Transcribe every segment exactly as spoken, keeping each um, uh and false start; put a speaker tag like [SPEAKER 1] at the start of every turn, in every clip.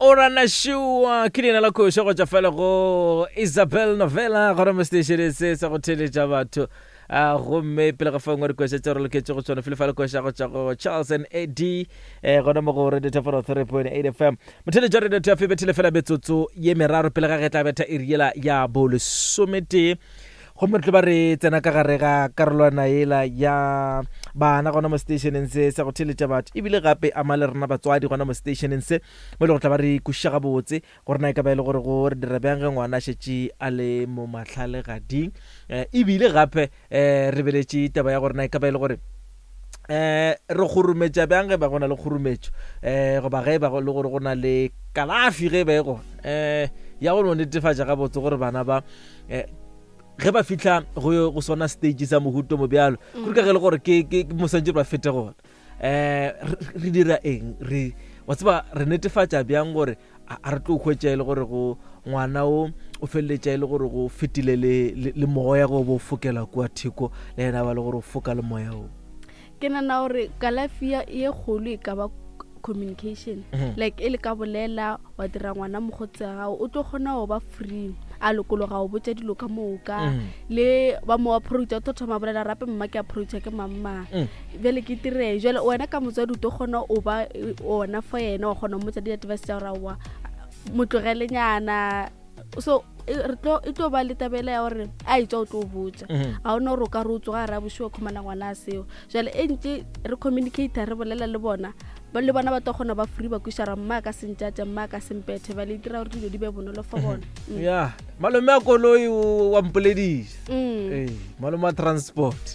[SPEAKER 1] ora na shua kilina la ko go tsa fela go Isabel Novella go re station se se go theletša batho a go me pele ga fangwa re kwetsa tsero le ke go tsona fele fela ko sha go tsa go Charles and Eddie eh go na mo go re de tafara three point eight F M motele jare de tafela betele fela betsotso ye meraro pele ga getla beta iriela ya bolo somete go motho ba re tsena ka gare ga karolwana ela ya bana gona mo stationeng se se go theletša batho ebile gape amale rena batswadi gona mo stationeng se mo le go tla ba re kusha ga botse gore na ka ba ile gore go re dira bjang ngwana shetše a le mo mahlale gading ebile gape re beletše taba ya gore na ka ba ile gore eh re khurumetša bjang ba gona le khurumetšo eh go ba ge ba le gore go na le kalafi ge ba go eh ya go no netefatša ga botse gore bana ba eh ge ba fitla go go sona stage sa mohuto mo bjalo go ka ge le gore ke ke mosantse ba fete gona eh re dira eng re wa tseba re netefatša bjang gore a re tlo khwetša ile gore go ngwana o o felletša ile gore go fitile le le moya go bo fokela kwa thiko le ena ba le gore o foka le moya o
[SPEAKER 2] ke nana gore kalafia ye kholo e ka ba communication mm-hmm. like ele ka bolela wa dira ngwana mogotsa gago o tlo gona go ba free a lokologa o botsa dilo ka moka mm-hmm. le ba mo approach to thoma bolela rape mma ke approach ke mamma bele ke tire jole wena ka motsadi o tlo gona o ba ona for yena o gona mo tsa di advice tsa rawa motlogele nyana so re tlo e tlo ba le tabela ya gore a itse o tlo botsa a ona ro ka rutso ga ra boshiwa khomana ngwana seo jole e ntse re communicate re bolela le bona ba le bona ba to gona ba free ba kushara mma ka sentjatja mma ka sempethe ba le dira gore dilo di be bonolo fa bona
[SPEAKER 1] ya malome a koloi wa mpoledisa eh malome a transport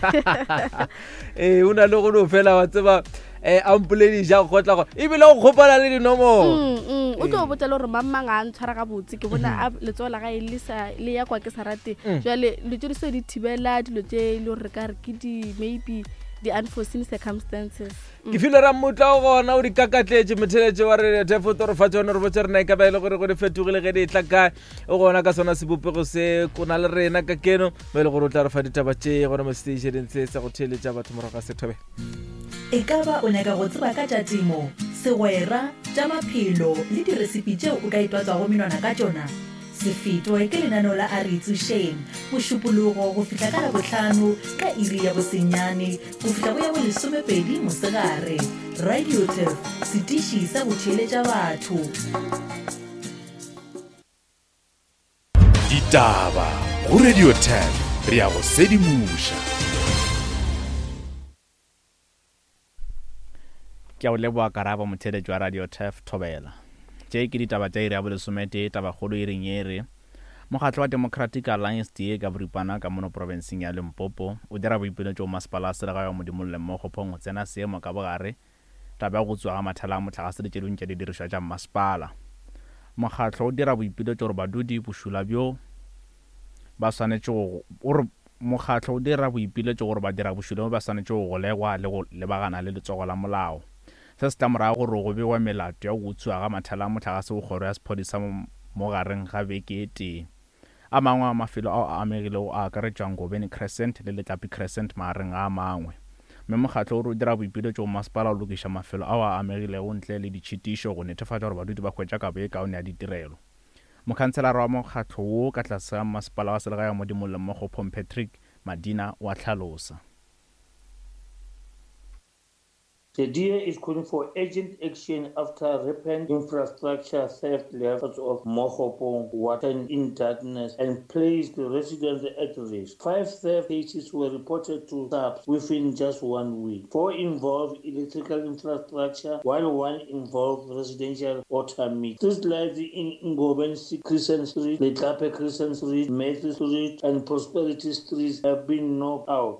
[SPEAKER 1] eh una lo go no fela wa tseba eh ampoledisa go tla go e bile go khopala le dinomoro
[SPEAKER 2] mm o tlo botsa le gore mamma nga ntshwara ka botse ke bona le tsola ga elisa le ya kwa ke sarate jale le tšo di se di thibela dilo tše le re ka re ke di maybe the unforeseen circumstances
[SPEAKER 1] ke file ra motla go gona o di kakatletše metheletše wa re tefoto re fa tsone re botse re na ka ba ile gore go di fetogile ge di tla ka o gona ka sona sebopego se kona le rena ka keno mo ile gore o tla re fa ditaba tše gona mo stationeng se se go theletša batho morago ga sethobe
[SPEAKER 3] e ka ba o nyaka go tseba ka tša temo segwera tša maphelo le diresipi tšeo o ka itwatswa go menwana ka tšona sefeto ke lenaneo la Aritsusheng mošupologo go fihla ka labohlano ka iri ya bosenyane go fihla go ya bo lesomepedi mosegare Radio Tef setiši sa go theletša batho
[SPEAKER 4] ditaba go Radio Tef re ya go sedimuša
[SPEAKER 5] ke a o leboa karaba motheletši wa Radio Tef Thobela tše ke ditaba tša iri ya bolesomete taba kgolo e reng ere mokgatlo wa Democratic Alliance D A ka boripana ka mono provinceng ya Limpopo o dira boipiletšo go masepala a selegae wa modimo le mmogo phong go tsena seemo ka bogare taba ya go tswa ga mathala a motlhagase le tše dingwe tša didirišwa tša masepala mokgatlo o dira boipiletšo gore badudi bošula bjo ba swanetše go mokgatlo o dira boipiletšo gore ba dira bošula ba swanetše go golegwa le go lebagana le letsogo la molao se se tamorago gore go bewa melato ya go tswa ga mathala a motlhagase go kgoro ya sephodisa mo gareng ga beke e tee a mangwe a mafelo ao a amegilego a akaretšang Ngobeni Crescent le Letlapi Crescent magareng a mangwe mme mokgatlo o dira boipiletšo go masepala o lokiša mafelo ao a amegilego ntle le ditšhitišo go netefatša gore badudi ba hwetša kabo e kaone ya ditirelo mokhanselara wa mokgatlo wo ka tlase ga masepala wa selegae mo dimong le mmogo Pom Patrick Madina wa tlhalosa
[SPEAKER 6] The D A is calling for urgent action after rampant infrastructure theft left of Mokopong water in darkness and placed the residents at risk. Five theft cases were reported to S A P S within just one week. Four involved electrical infrastructure, while one involved residential water meter. Street lights in Ngobeni Crescent Street, Letlapi Crescent Street, Matthew Street, and Prosperity Street have been knocked out.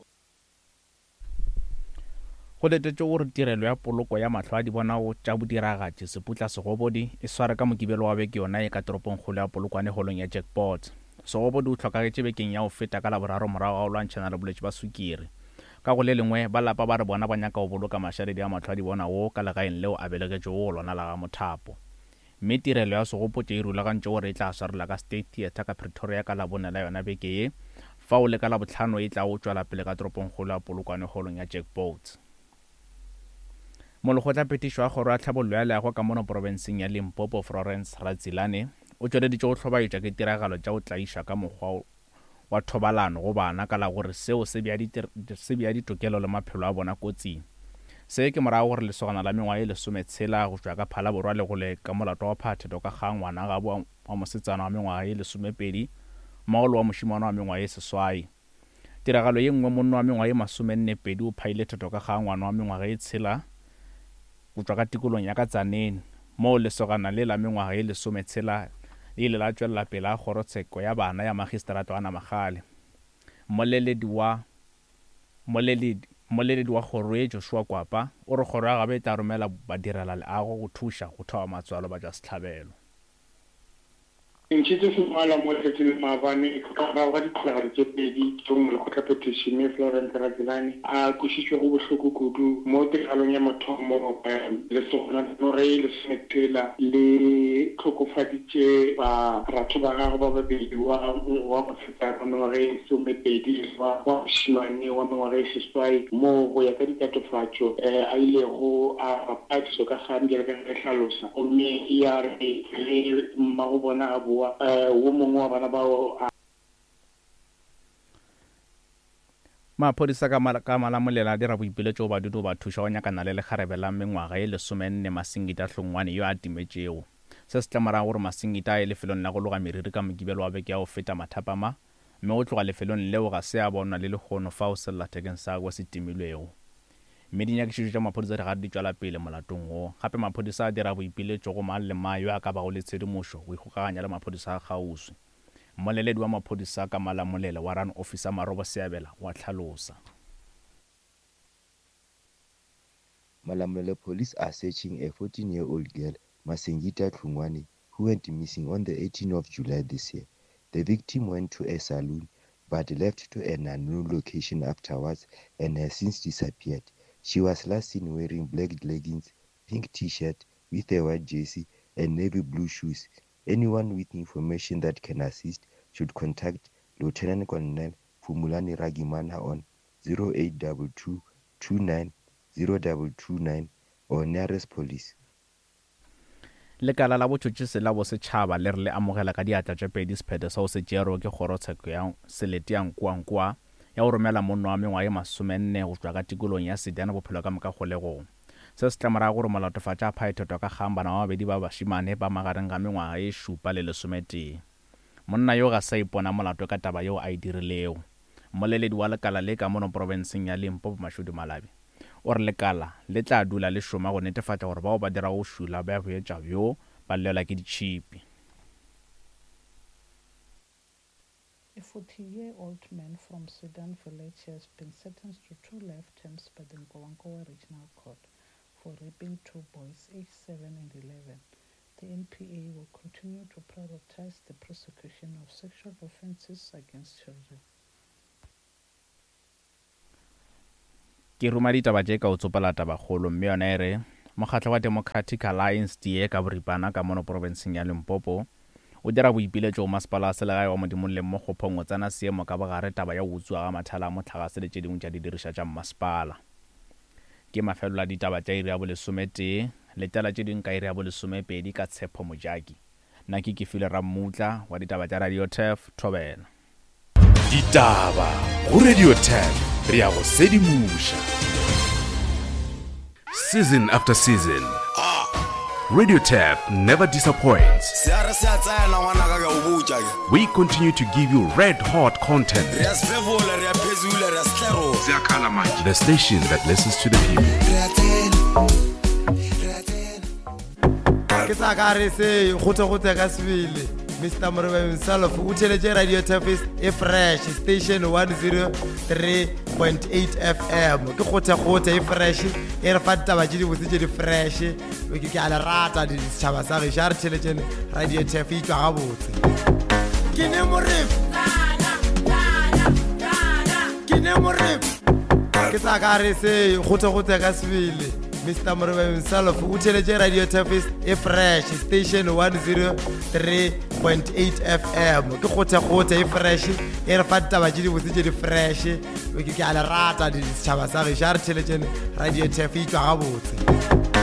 [SPEAKER 5] go letetše gore tirelo ya poloko ya mahlo a di bona go tša bodiragatši seputla segobodi e sware ka mokibelo wa beke yona e ka toropong kgolo ya polokwane holong ya Jackpot segobodi o tlhokagetše bekeng ya go feta ka laboraro morago ga go lwantšhana le bolwetši ba sukiri ka go le lengwe ba lapa ba re bona ba nyaka go boloka mašaredi a mahlo a di bona wo ka legaeng leo a belegetšego go lona la ga mothapo mme tirelo ya segopotše e rulagantše gore e tla swarela ka State Theatre ka Pretoria ka labone la yona beke ye fa o le ka labotlhano e tla go tšwela pele ka toropong kgolo ya polokwane holong ya Jackpot molokgotla petišo wa kgoro ya tlhabollo ya leago ka mono porofenseng ya Limpopo Florence Ratsilane o tšweleditše go tlhobaetša ke tiragalo tša go tlaiša ka mokgwa wa thobalano go bana ka la gore seo se bea ditokelo le maphelo a bona kotsing. Se ke morago gore lesogana la mengwaga e lesometshela go tšwa ka Phalaborwa le go le ka molato wa phatheto ka ga ngwana gabo wa mosetsana wa mengwaga e lesomepedi mmaolo wa mošimane wa mengwaga e seswai. Tiragalo ye nngwe monna wa mengwaga e masomennepedi o phaile theto ka ga ngwana wa mengwaga e tshela go tšwa ka tikolong ya ka Tsaneng moo lesogana le la mengwaga e lesometshela le ile la tšwelela pele a kgorotsheko ya bana ya magistrato wa Namagale. Moleledi wa moleledi moleledi wa kgoro e Joshua Kwapa o re kgoro ya gabe e tla romela badirela leago go thuša go thoba matswalo ba tša setlhabelo.
[SPEAKER 7] Ntšhitse semala mo letsatsing maabane ka morago ga ditiragalo tše pedi tšeo molekgotla petition e Florence Ratsilane a kwešišwe go bohloko kudu mo tiragalong ya mathomo lesogana nore le semetela le tlhokofaditše batho ba gagwe ba babedi wa mosetsana wa mengwaga e somepedi wa mošimane wa mengwaga e seswai mo go ya ka dikatofatšo a ilego a patiso ka gandi le ka ge hlalosa gomme ya re le mmago bona a bo wo mongwe wa bana bao
[SPEAKER 5] maphodisa ka malamolela a dira boipiletšo ba dudu ba thuša go nyakana le lekgarebe la mengwaga e lesomenne Masingita Hlongwane yo a timetšego. Se se tlamorago gore Masingita e lefelong la go loga meriri ka mokibelo wa beke ya go feta mathapama mme go tloga lefelong leo ga se a bonwa le lekgono fa o sellathekeng sa kwa se timilwego. Mme dinyakišišo tša maphodisa di ga di tšwela pele molatong wo. Gape maphodisa a dira boipiletšo go mang le mang yo a ka bago le tshedimošo go ikgokaganya le maphodisa a kgauswi. Moleledi wa maphodisa ka Malamolela wa Run Officer Marobo Seabela wa tlhalosa.
[SPEAKER 8] Malamulele police are searching a fourteen-year-old girl, Masingita Hlongwane, who went missing on the eighteenth of July this year. The victim went to a saloon but left to an unknown location afterwards and has since disappeared. She was last seen wearing black leggings, pink t-shirt with a white jersey and navy blue shoes. Anyone with information that can assist should contact Lieutenant Colonel Phumulani Ragimana on zero eight two two, two nine zero two two nine or nearest police.
[SPEAKER 5] Lekala la botšhotšhisi la bosetšhaba le re le amogela ka diatla tše pedi sephetho sa go se tšerwe ke kgorotsheko ya selete ya nkwankwa ya go romela monna wa mengwaga e masomenne go tšwa ka tikolong ya Sedana bophelo ka moka kgolegong. Se se tlamorago gore molatofatša a phaetheto ka kgang bana ba babedi ba bašimane ba magareng ga mengwaga e šupa le lesometee. Monna yo ga sa ipona molato ka taba yeo a e dirilego. Moleledi wa lekala le ka mono porofenseng ya Limpopo Mashudu Malabi o re lekala le tla dula le šoma go netefatša gore bao ba dira go šula ba boetša bjo ba llela ke ditšhipi.
[SPEAKER 9] A forty-year-old man from Sudan Village has been sentenced to two life terms by the Nkowankowa Regional Court for raping two boys aged seven and eleven. The N P A will continue to prioritize the prosecution of sexual offences against children.
[SPEAKER 5] Ke ruma ditaba tše ka o tsopela tabagolo mme yona e re mokgatlo wa Democratic Alliance D A ka boripana ka mono porofenseng ya Limpopo o dira boipiletšo go masepala a selegae wa modimong le mo kgophong o tsena seemo ka bogare taba ya go utswa ga mathala a motlhagase le tše dingwe tša didiriša tša mmasepala. Ke mafelo a ditaba tša iri ya bolesometee letela tše dingwe ka iri ya bolesomepedi ka Tshepo Mojaki. Nna ke ke file Ramutla wa ditaba tša Radio T F Thobela.
[SPEAKER 4] Ditaba go Radio T F re ya go sedimuša. Season after season, Radio T F never disappoints. We continue to give you red hot content. The station that listens to the
[SPEAKER 10] people. Mister Morobe himself, who tells Radio T F is a fresh station one oh three point eight F M. Ke khotha khotha e fresh, e re fata ba tšedi botse tšedi fresh. We ke ala rata di tšhaba sa re share tšhelete Radio T F e tswa ga botse. Ke ne morep. Ke ne morep. Ke sa ka re se khotha khotha ka sebele. Mister Morobeng Salof o theletše radio tafis e fresh station one oh three point eight F M ke kgothe-kgothe e fresh e re fa ditaba tše di botse tše di fresh ke a le rata ditšhaba sa gešo a re theletšene radio taf e tšwa gabotse